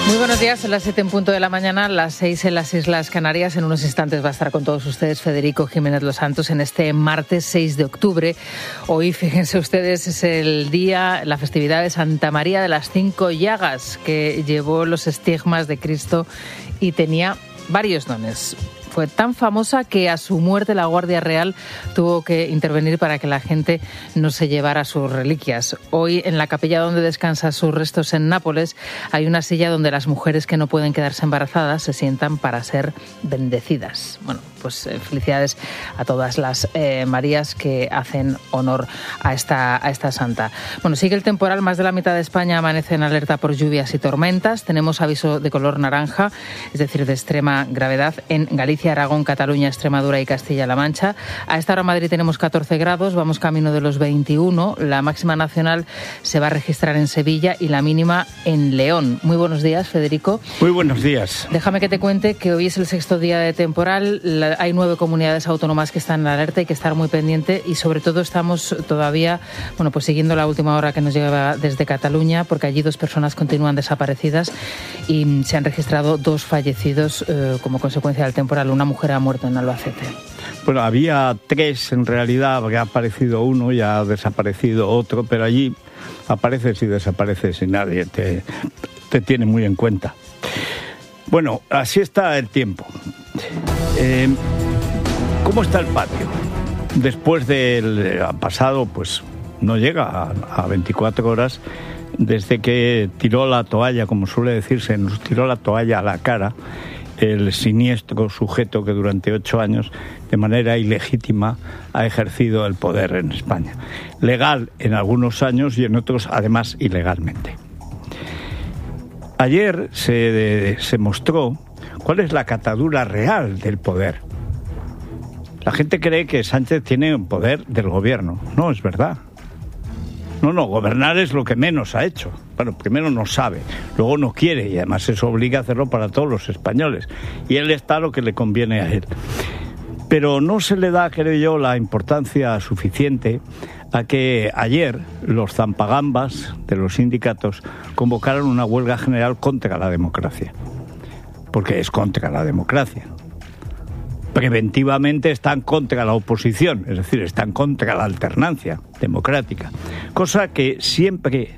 Muy buenos días, son las 7 en punto de la mañana, las 6 en las Islas Canarias. En unos instantes va a estar con todos ustedes Federico Jiménez Los Santos en este martes 6 de octubre. Hoy, fíjense ustedes, es el día, la festividad de Santa María de las Cinco Llagas, que llevó los estigmas de Cristo y tenía varios dones. Fue tan famosa que a su muerte la Guardia Real tuvo que intervenir para que la gente no se llevara sus reliquias. Hoy, en la capilla donde descansa sus restos en Nápoles, hay una silla donde las mujeres que no pueden quedarse embarazadas se sientan para ser bendecidas. Bueno, pues felicidades a todas las Marías que hacen honor a esta santa. Bueno, sigue el temporal. Más de la mitad de España amanece en alerta por lluvias y tormentas. Tenemos aviso de color naranja, es decir, de extrema gravedad, en Galicia, Aragón, Cataluña, Extremadura y Castilla-La Mancha. A esta hora en Madrid tenemos 14 grados, vamos camino de los 21. La máxima nacional se va a registrar en Sevilla y la mínima en León. Muy buenos días, Federico. Muy buenos días. Déjame que te cuente que hoy es el sexto día de temporal. Hay 9 comunidades autónomas que están en alerta, hay que estar muy pendiente y sobre todo estamos todavía, bueno, pues siguiendo la última hora que nos llega desde Cataluña, porque allí 2 personas continúan desaparecidas y se han registrado 2 fallecidos como consecuencia del temporal. Una mujer ha muerto en Albacete. Bueno, había 3 en realidad, porque ha aparecido uno y ha desaparecido otro, pero allí apareces y desapareces y nadie te tiene muy en cuenta. Bueno, así está el tiempo. ¿Cómo está el patio? Después del pasado, pues no llega a 24 horas desde que tiró la toalla, como suele decirse, nos tiró la toalla a la cara el siniestro sujeto que durante 8 años, de manera ilegítima, ha ejercido el poder en España. Legal en algunos años y en otros, además, ilegalmente. Ayer se mostró cuál es la catadura real del poder. La gente cree que Sánchez tiene un poder del gobierno. No, es verdad. No, gobernar es lo que menos ha hecho. Bueno, primero no sabe, luego no quiere y además eso obliga a hacerlo para todos los españoles. Y él está lo que le conviene a él. Pero no se le da, creo yo, la importancia suficiente a que ayer los zampagambas de los sindicatos convocaron una huelga general contra la democracia. Porque es contra la democracia. Preventivamente están contra la oposición, es decir, están contra la alternancia democrática, cosa que siempre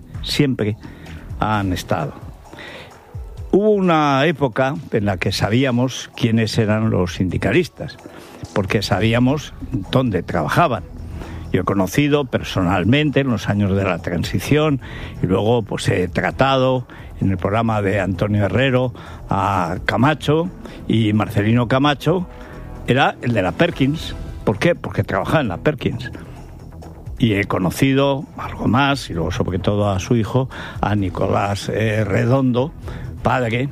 han estado. Hubo una época en la que sabíamos quiénes eran los sindicalistas, porque sabíamos dónde trabajaban. Yo he conocido personalmente en los años de la transición y luego pues he tratado en el programa de Antonio Herrero a Camacho, y Marcelino Camacho era el de la Perkins. ¿Por qué? Porque trabajaba en la Perkins. Y he conocido algo más, y luego sobre todo a su hijo, a Nicolás Redondo, padre,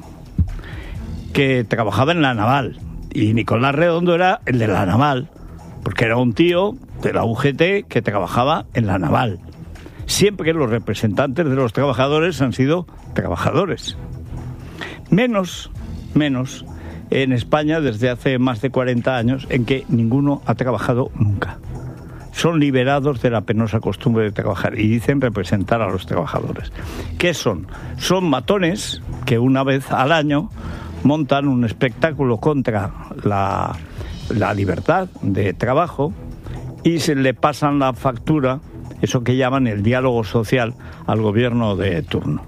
que trabajaba en la Naval. Y Nicolás Redondo era el de la Naval, porque era un tío de la UGT que trabajaba en la Naval. Siempre los representantes de los trabajadores han sido trabajadores. Menos en España desde hace más de 40 años, en que ninguno ha trabajado nunca. Son liberados de la penosa costumbre de trabajar y dicen representar a los trabajadores. ¿Qué son? Son matones que una vez al año montan un espectáculo contra la libertad de trabajo y se le pasan la factura, eso que llaman el diálogo social, al gobierno de turno.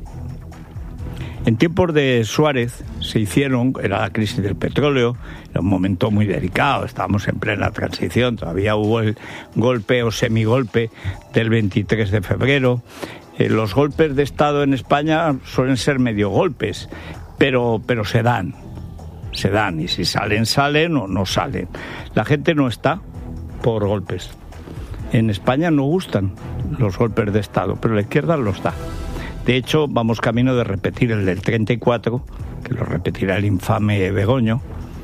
En tiempos de Suárez se hicieron, era la crisis del petróleo, era un momento muy delicado, estábamos en plena transición, todavía hubo el golpe o semigolpe del 23 de febrero. Los golpes de Estado en España suelen ser medio golpes, pero se dan, y si salen o no salen. La gente no está por golpes. En España no gustan los golpes de Estado, pero la izquierda los da. De hecho, vamos camino de repetir el del 34, que lo repetirá el infame Begoño,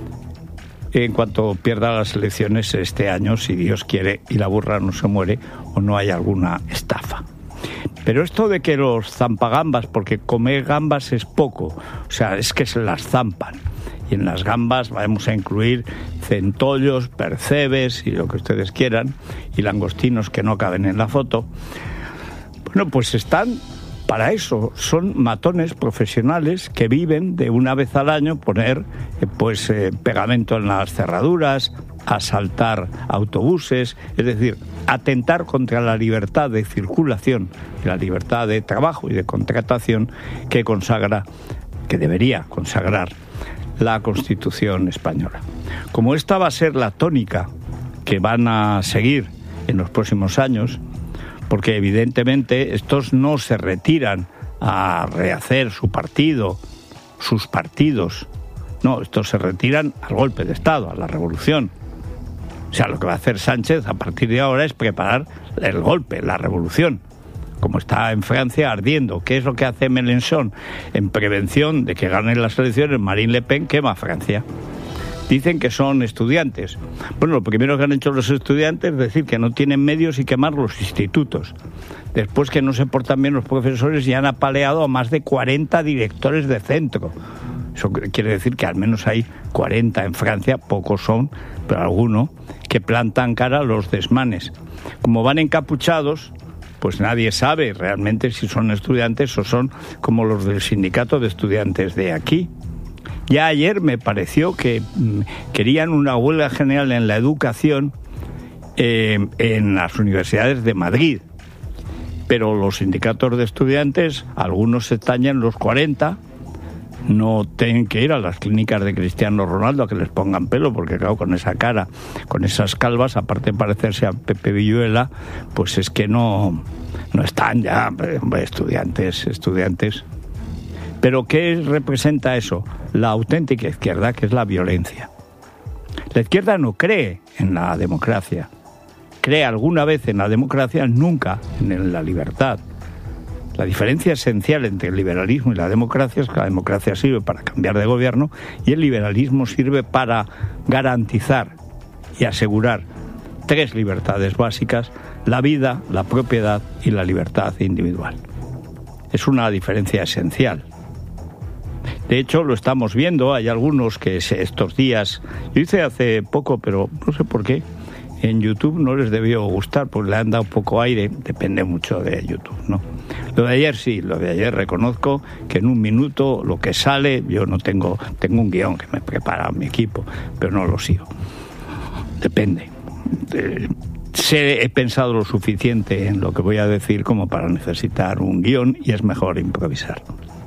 en cuanto pierda las elecciones este año, si Dios quiere y la burra no se muere o no hay alguna estafa. Pero esto de que los zampagambas, porque comer gambas es poco, o sea, es que se las zampan. Y en las gambas vamos a incluir centollos, percebes y lo que ustedes quieran, y langostinos que no caben en la foto. Bueno, pues están Para eso son matones profesionales que viven de una vez al año poner pegamento en las cerraduras, asaltar autobuses, es decir, atentar contra la libertad de circulación, la libertad de trabajo y de contratación que debería consagrar la Constitución española. Como esta va a ser la tónica que van a seguir en los próximos años, porque evidentemente estos no se retiran a rehacer su partido, sus partidos. No, estos se retiran al golpe de Estado, a la revolución. O sea, lo que va a hacer Sánchez a partir de ahora es preparar el golpe, la revolución. Como está en Francia ardiendo. ¿Qué es lo que hace Mélenchon? En prevención de que ganen las elecciones, Marine Le Pen quema Francia. Dicen que son estudiantes. Bueno, lo primero que han hecho los estudiantes es decir que no tienen medios y quemar los institutos. Después que no se portan bien los profesores y han apaleado a más de 40 directores de centro. Eso quiere decir que al menos hay 40 en Francia, pocos son, pero algunos, que plantan cara a los desmanes. Como van encapuchados, pues nadie sabe realmente si son estudiantes o son como los del sindicato de estudiantes de aquí. Ya ayer me pareció que querían una huelga general en la educación en las universidades de Madrid. Pero los sindicatos de estudiantes, algunos se tañen los 40, no tienen que ir a las clínicas de Cristiano Ronaldo a que les pongan pelo, porque claro, con esa cara, con esas calvas, aparte de parecerse a Pepe Villuela, pues es que no están ya, hombre, estudiantes. Pero ¿qué representa eso? La auténtica izquierda, que es la violencia. La izquierda no cree en la democracia. Cree alguna vez en la democracia, nunca en la libertad. La diferencia esencial entre el liberalismo y la democracia es que la democracia sirve para cambiar de gobierno y el liberalismo sirve para garantizar y asegurar 3 libertades básicas: la vida, la propiedad y la libertad individual. Es una diferencia esencial. De hecho, lo estamos viendo, hay algunos que estos días, yo hice hace poco, pero no sé por qué, en YouTube no les debió gustar, pues le han dado poco aire, depende mucho de YouTube, ¿no? Lo de ayer sí, lo de ayer reconozco que en un minuto lo que sale, yo no tengo un guión que me prepara mi equipo, pero no lo sigo. Depende. He pensado lo suficiente en lo que voy a decir como para necesitar un guión y es mejor improvisar.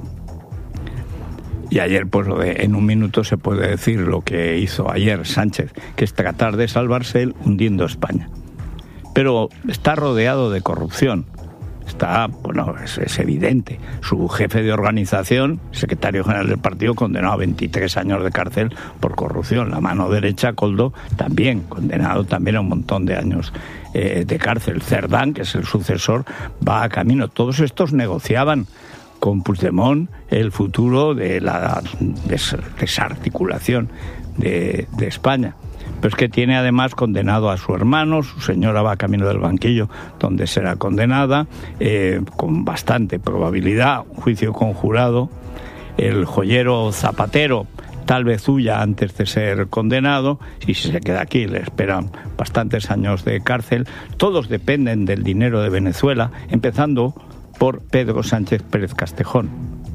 Y ayer, pues en un minuto se puede decir lo que hizo ayer Sánchez, que es tratar de salvarse él hundiendo España. Pero está rodeado de corrupción. Es evidente. Su jefe de organización, secretario general del partido, condenado a 23 años de cárcel por corrupción. La mano derecha, Koldo, también condenado a un montón de años de cárcel. Cerdán, que es el sucesor, va a camino. Todos estos negociaban con Puigdemont el futuro de la desarticulación de España. Pero es que tiene además condenado a su hermano, su señora va camino del banquillo donde será condenada, con bastante probabilidad, un juicio conjurado. El joyero Zapatero tal vez huya antes de ser condenado, y si se queda aquí le esperan bastantes años de cárcel. Todos dependen del dinero de Venezuela, empezando por Pedro Sánchez Pérez Castejón.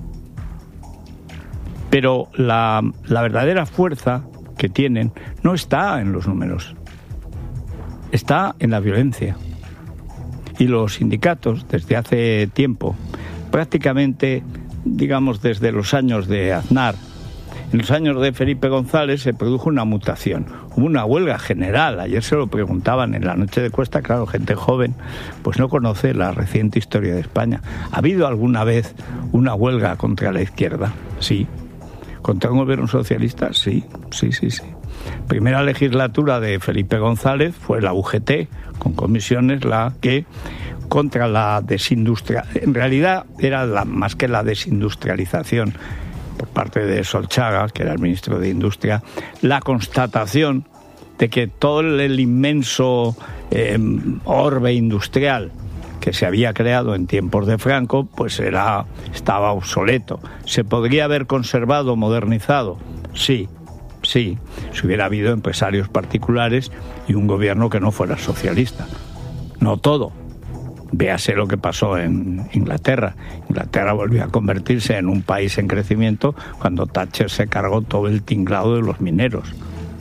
Pero la verdadera fuerza que tienen no está en los números, está en la violencia. Y los sindicatos, desde hace tiempo, prácticamente, digamos, desde los años de Aznar, en los años de Felipe González se produjo una mutación. Hubo una huelga general. Ayer se lo preguntaban en la noche de Cuesta. Claro, gente joven pues no conoce la reciente historia de España. ¿Ha habido alguna vez una huelga contra la izquierda? Sí. ¿Contra un gobierno socialista? Sí. Primera legislatura de Felipe González fue la UGT, con comisiones, la que contra la desindustrialización. En realidad era más que la desindustrialización por parte de Solchaga, que era el ministro de Industria, la constatación de que todo el inmenso orbe industrial que se había creado en tiempos de Franco, pues estaba obsoleto. ¿Se podría haber conservado, modernizado? Sí, si hubiera habido empresarios particulares y un gobierno que no fuera socialista. No todo, Véase lo que pasó en Inglaterra. Inglaterra volvió a convertirse en un país en crecimiento cuando Thatcher se cargó todo el tinglado de los mineros,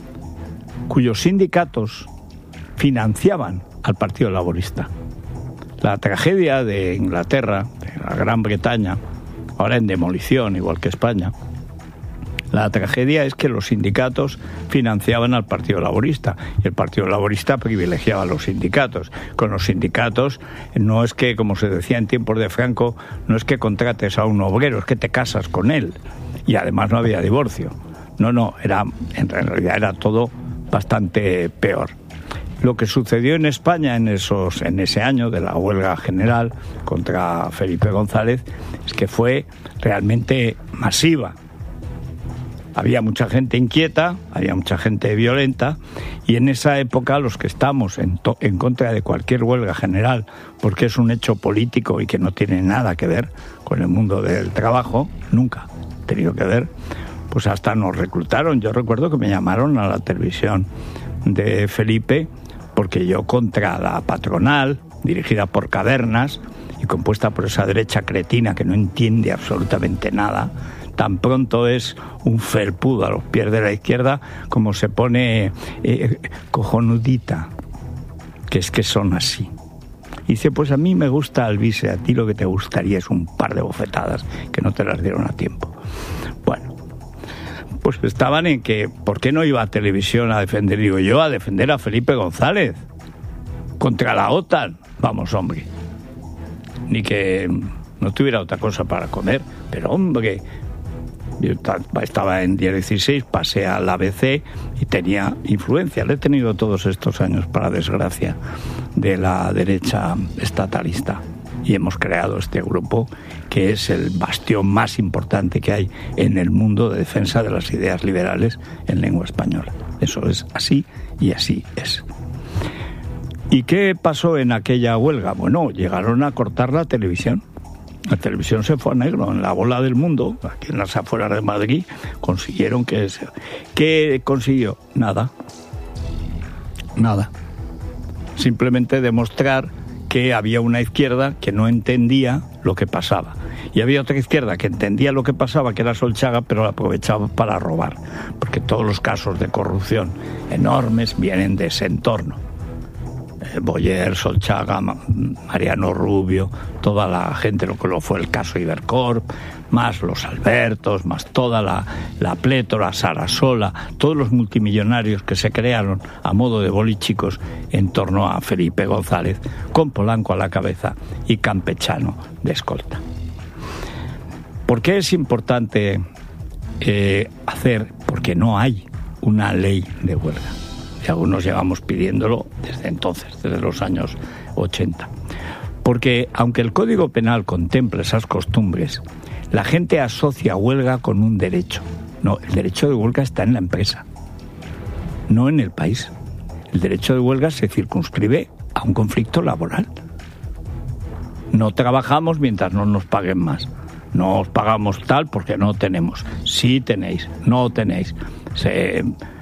cuyos sindicatos financiaban al Partido Laborista. La tragedia de Inglaterra, de la Gran Bretaña, ahora en demolición, igual que España, la tragedia es que los sindicatos financiaban al Partido Laborista y el Partido Laborista privilegiaba a los sindicatos. Con los sindicatos no es que, como se decía en tiempos de Franco, no es que contrates a un obrero, es que te casas con él. Y además no había divorcio. No, en realidad era todo bastante peor. Lo que sucedió en España en ese año de la huelga general contra Felipe González es que fue realmente masiva. Había mucha gente inquieta, había mucha gente violenta, y en esa época los que estamos en contra de cualquier huelga general, porque es un hecho político y que no tiene nada que ver con el mundo del trabajo, nunca ha tenido que ver, pues hasta nos reclutaron. Yo recuerdo que me llamaron a la televisión de Felipe, porque yo contra la patronal, dirigida por Cavernas y compuesta por esa derecha cretina que no entiende absolutamente nada, tan pronto es un felpudo a los pies de la izquierda como se pone cojonudita, que es que son así. Y dice, pues a mí me gusta Alvise, a ti lo que te gustaría es un par de bofetadas que no te las dieron a tiempo. Bueno, pues estaban en que, ¿por qué no iba a televisión a defender, digo yo, a defender a Felipe González contra la OTAN? Vamos, hombre, ni que no tuviera otra cosa para comer, pero hombre, yo estaba en Diario 16, pasé al ABC y tenía influencia. Le he tenido todos estos años, para desgracia, de la derecha estatalista. Y hemos creado este grupo que es el bastión más importante que hay en el mundo de defensa de las ideas liberales en lengua española. Eso es así y así es. ¿Y qué pasó en aquella huelga? Bueno, llegaron a cortar la televisión. La televisión se fue a negro. En la bola del mundo, aquí en las afueras de Madrid, consiguieron que... ¿Qué consiguió? Nada. Simplemente demostrar que había una izquierda que no entendía lo que pasaba. Y había otra izquierda que entendía lo que pasaba, que era Solchaga, pero la aprovechaba para robar. Porque todos los casos de corrupción enormes vienen de ese entorno. Boyer, Solchaga, Mariano Rubio, toda la gente, lo que lo fue el caso Ibercorp, más los Albertos, más toda la plétora, Sarasola, todos los multimillonarios que se crearon a modo de bolichicos en torno a Felipe González, con Polanco a la cabeza y Campechano de escolta. ¿Por qué es importante porque no hay una ley de huelga? Y algunos llevamos pidiéndolo desde entonces, desde los años 80. Porque aunque el Código Penal contempla esas costumbres, la gente asocia huelga con un derecho. No, el derecho de huelga está en la empresa, no en el país. El derecho de huelga se circunscribe a un conflicto laboral. No trabajamos mientras no nos paguen más. No os pagamos tal porque no tenemos. Sí tenéis, no tenéis.